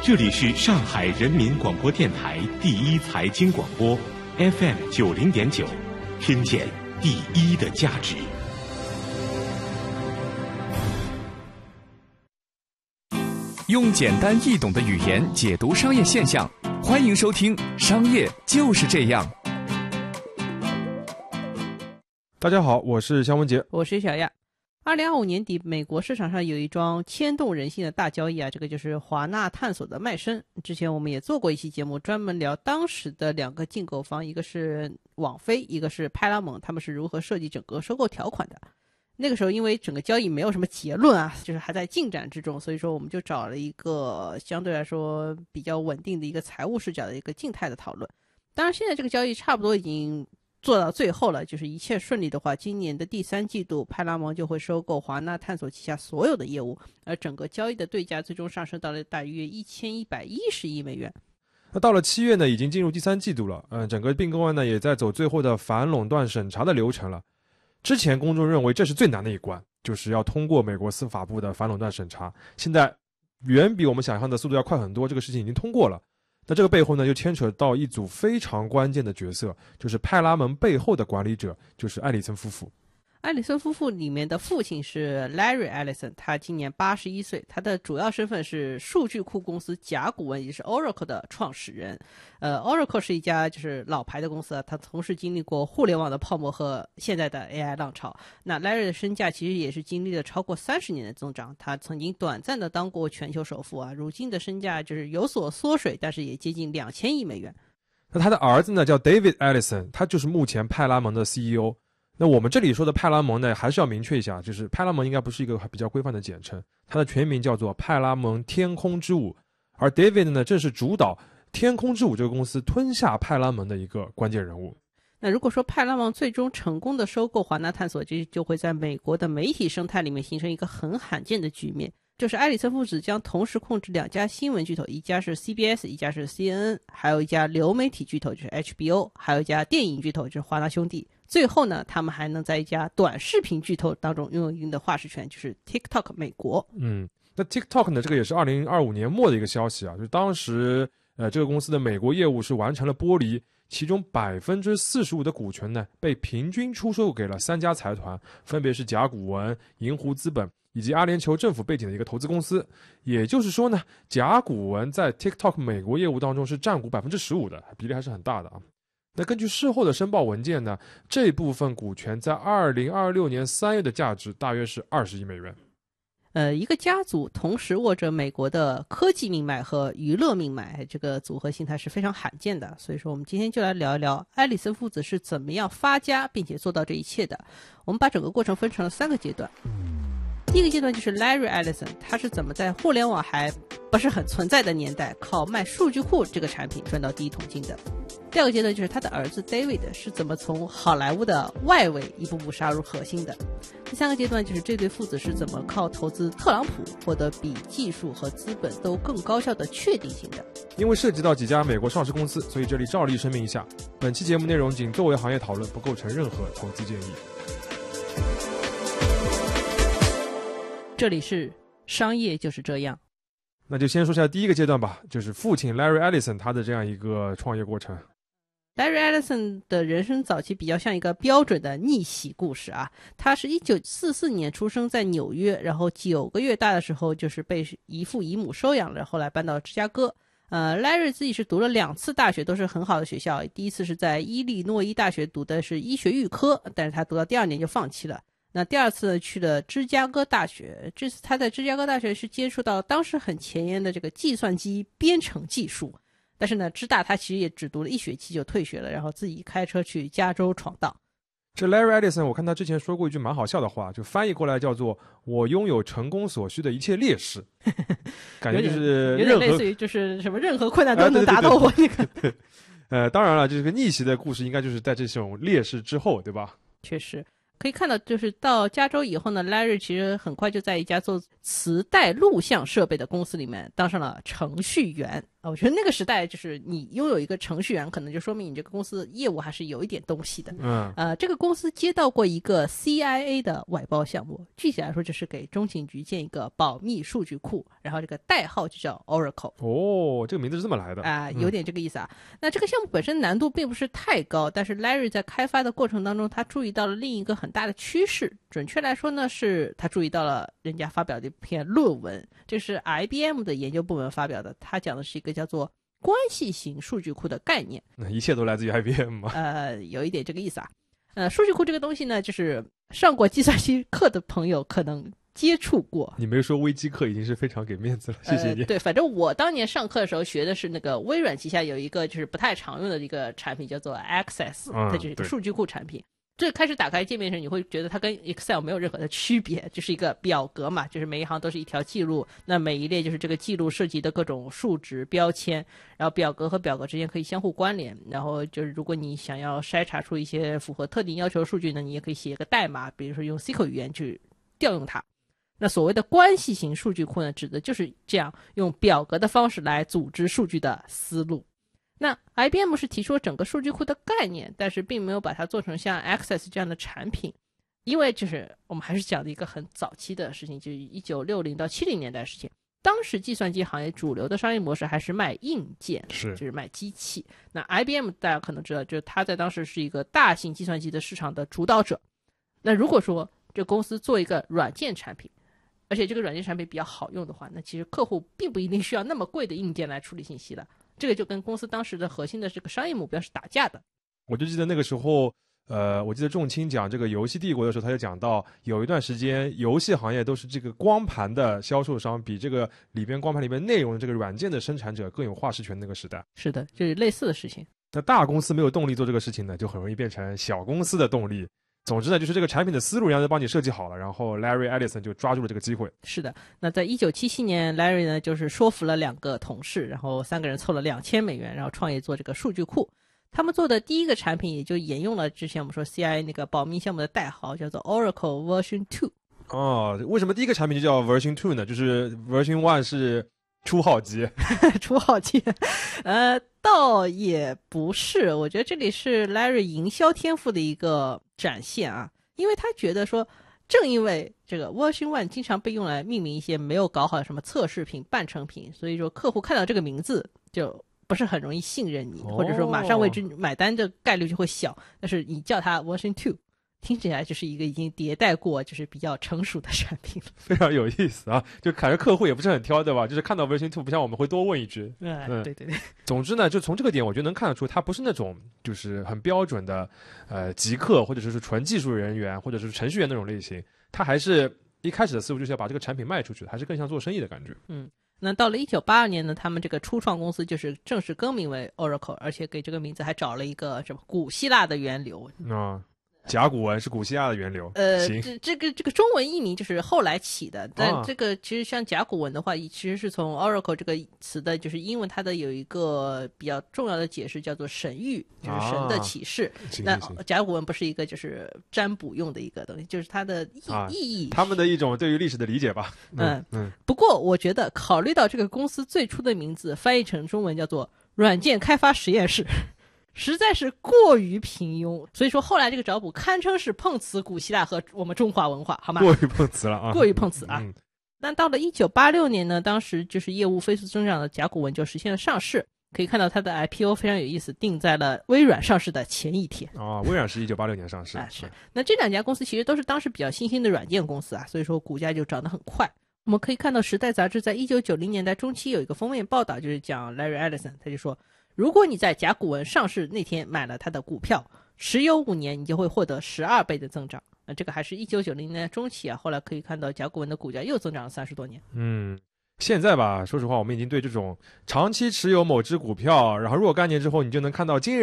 这里是上海人民广播电台第一财经广播 FM90.9，听见第一的价值。 用简单易懂的语言解读商业现象，欢迎收听《商业就是这样》。 大家好，我是肖文杰， 我是小亚。2025年底，美国市场上有一桩牵动人心的大交易啊，这个就是华纳探索的卖身。之前我们也做过一期节目，专门聊当时的两个竞购方，一个是网飞，一个是派拉蒙，他们是如何设计整个收购条款的。那个时候因为整个交易没有什么结论啊，就是还在进展之中，所以说我们就找了一个相对来说比较稳定的一个财务视角的一个静态的讨论。当然现在这个交易差不多已经做到最后了，就是一切顺利的话，今年的第3季度派拉蒙就会收购华纳探索旗下所有的业务，而整个交易的对价最终上升到了大约1110亿美元。 那到了7月呢，已经进入第3季度了，整个并购案呢也在走最后的反垄断审查的流程了。之前公众认为这是最难的一关，就是要通过美国司法部的反垄断审查，现在远比我们想象的速度要快很多，这个事情已经通过了。那这个背后呢，就牵扯到一组非常关键的角色，就是派拉蒙背后的管理者，就是埃里森夫妇。 埃里森夫妇里面的父亲是 Larry Ellison， 他今年81岁，他的主要身份是数据库公司甲骨文，也就是 Oracle 的创始人。Oracle 是一家就是老牌的公司，他同时经历过互联网的泡沫和现在的 AI 浪潮。那 Larry 的身价其实也是经历了超过30年的增长，他曾经短暂的当过全球首富啊，如今的身价就是有所缩水，但是也接近2000亿美元。 那他的儿子呢叫 David Ellison， 他就是目前派拉蒙的 CEO。那我们这里说的派拉蒙呢，还是要明确一下，就是派拉蒙应该不是一个比较规范的简称，它的全名叫做派拉蒙天空之舞，而 David 呢正是主导天空之舞这个公司吞下派拉蒙的一个关键人物。 那如果说派拉蒙最终成功的收购华纳探索，这就会在美国的媒体生态里面形成一个很罕见的局面，就是埃里森父子将同时控制2家新闻巨头，一家是 CBS， 一家是 CNN， 还有一家流媒体巨头就是 HBO， 还有一家电影巨头就是华纳兄弟。最后呢，他们还能在一家短视频巨头当中拥有一定的话事权，就是 TikTok 美国。 那 TikTok 呢，这个也是2025年末的一个消息啊，就当时这个公司的美国业务是完成了剥离，其中45%的股权呢被平均出售给了3家财团，分别是甲骨文、银湖资本以及阿联酋政府背景的一个投资公司。也就是说呢，甲骨文在 TikTok 美国业务当中是占股15%的，比例还是很大的啊。那根据事后的申报文件呢，这部分股权在2026年3月的价值大约是20亿美元。 一个家族同时握着美国的科技命脉和娱乐命脉，这个组合形态是非常罕见的。所以说我们今天就来聊一聊埃里森父子是怎么样发家并且做到这一切的。我们把整个过程分成了3个阶段。第一个阶段就是 Larry Ellison， 他是怎么在互联网还不是很存在的年代，靠卖数据库这个产品赚到第一桶金的。第二个阶段就是他的儿子 David 是怎么从好莱坞的外围一步步杀入核心的。第3个阶段就是这对父子是怎么靠投资特朗普获得比技术和资本都更高效的确定性的。 因为涉及到几家美国上市公司，所以这里照例声明一下，本期节目内容仅作为行业讨论，不构成任何投资建议。 这里是商业就是这样。 那就先说下第一个阶段吧，就是父亲 Larry Ellison 他的这样一个创业过程。 Larry Ellison 的人生早期比较像一个标准的逆袭故事啊，他是1944年出生在纽约，然后9个月大的时候就是被姨父姨母收养了，后来搬到芝加哥。Larry 自己是读了2次大学，都是很好的学校。第一次是在伊利诺伊大学读的是医学预科，但是他读到第2年就放弃了。那第2次呢，去了芝加哥大学，这次他在芝加哥大学是接触到当时很前沿的这个计算机编程技术，但是呢，芝大他其实也只读了1学期就退学了，然后自己开车去加州闯荡。 这 Larry Ellison 我看他之前说过一句蛮好笑的话，就翻译过来叫做我拥有成功所需的一切劣势感觉就是有点类似于就是什么任何困难都能打倒我那个当然了，这个逆袭的故事应该就是在这种劣势之后，对吧？ 确实可以看到，就是到加州以后呢 Larry 其实很快就在一家做磁带录像设备的公司里面当上了程序员。 我觉得那个时代就是你拥有一个程序员，可能就说明你这个公司业务还是有一点东西的。这个公司接到过一个 CIA 的外包项目，具体来说就是给中情局建一个保密数据库，然后这个代号就叫 Oracle。 这个名字是这么来的有点这个意思啊。那这个项目本身难度并不是太高，但是 Larry 在开发的过程当中，他注意到了另一个很大的趋势，准确来说呢，是他注意到了人家发表的一篇论文，这是 IBM 的研究部门发表的，他讲的是一个叫做关系型数据库的概念。 一切都来自于 IBM 吗？ 有一点这个意思啊。数据库这个东西呢，就是上过计算机课的朋友可能接触过。 你没说微机课已经是非常给面子了，谢谢你。 对，反正我当年上课的时候学的是那个微软旗下有一个就是不太常用的一个产品叫做 Access，它就是一个数据库产品。最开始打开界面时，你会觉得它跟 Excel 没有任何的区别，就是一个表格嘛，就是每一行都是一条记录，那每一列就是这个记录涉及的各种数值标签，然后表格和表格之间可以相互关联，然后就是如果你想要筛查出一些符合特定要求的数据呢，你也可以写一个代码，比如说用 SQL 语言去调用它。那所谓的关系型数据库呢，指的就是这样用表格的方式来组织数据的思路。那 IBM 是提出了整个数据库的概念，但是并没有把它做成像 Access 这样的产品，因为就是我们还是讲的一个很早期的事情，就是1960到70年代的事情。当时计算机行业主流的商业模式还是卖硬件，就是卖机器。那 IBM 大家可能知道，就是它在当时是一个大型计算机的市场的主导者。那如果说这公司做一个软件产品，而且这个软件产品比较好用的话，那其实客户并不一定需要那么贵的硬件来处理信息了。这个就跟公司当时的核心的这个商业目标是打架的。 我就记得那个时候我记得仲卿讲这个游戏帝国的时候，他就讲到有一段时间游戏行业都是这个光盘的销售商比这个里边光盘里面内容的这个软件的生产者更有话事权。那个时代是的，就是类似的事情。 那大公司没有动力做这个事情呢，就很容易变成小公司的动力。总之呢，就是这个产品的思路人家都帮你设计好了，然后 Larry Ellison 就抓住了这个机会。 是的，那在1977年 Larry 呢就是说服了2个同事，然后3个人凑了$2000，然后创业做这个数据库。他们做的第一个产品也就沿用了之前我们说 CIA 那个保密项目的代号，叫做 Oracle Version 2。 为什么第一个产品就叫 Version 2呢？就是 Version 1是初号机初号机倒也不是，我觉得这里是 Larry 营销天赋的一个展现啊，因为他觉得说正因为这个 Version 1经常被用来命名一些没有搞好的什么测试品、半成品，所以说客户看到这个名字就不是很容易信任你，或者说马上为之买单的概率就会小。但是你叫它 Version 2听起来就是一个已经迭代过就是比较成熟的产品了。 非常有意思啊，就感觉客户也不是很挑，对吧？就是看到 Version 2不像我们会多问一句。 对。 总之呢，就从这个点我觉得能看得出它不是那种就是很标准的极客或者是纯技术人员或者是程序员那种类型，它还是一开始的思路就是要把这个产品卖出去，还是更像做生意的感觉。 那到了1982年呢，他们这个初创公司就是正式更名为 Oracle， 而且给这个名字还找了一个什么古希腊的源流。 甲骨文是古希腊的源流。 这个中文译名就是后来起的，但这个其实像甲骨文的话，其实是从 Oracle 这个词的，就是英文它的有一个比较重要的解释叫做神谕，就是神的启示。那甲骨文不是一个就是占卜用的一个东西，就是它的意义， 他们的一种对于历史的理解吧。 不过我觉得考虑到这个公司最初的名字翻译成中文叫做软件开发实验室，实在是过于平庸，所以说后来这个找补堪称是碰瓷古希腊和我们中华文化，好吗？ 过于碰瓷了啊！ 过于碰瓷啊！但到了1986年呢，当时就是业务飞速增长的甲骨文就实现了上市，可以看到它的 IPO 非常有意思，定在了微软上市的前一天。 微软是1986年上市。 是。那这2家公司其实都是当时比较新兴的软件公司啊，所以说股价就涨得很快。我们可以看到《时代》杂志在1990年代中期有一个封面报道，就是讲 Larry Ellison， 他就说，如果你在甲骨文上市那天买了他的股票，持有5年，你就会获得12倍的增长。这个还是1990年代中期啊，后来可以看到甲骨文的股价又增长了30多年。 现在吧，说实话，我们已经对这种长期持有某只股票，然后若干年之后你就能看到惊人